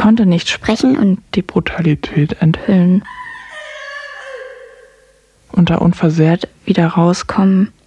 konnte nicht sprechen und die Brutalität enthüllen. Und da unversehrt wieder rauskommen,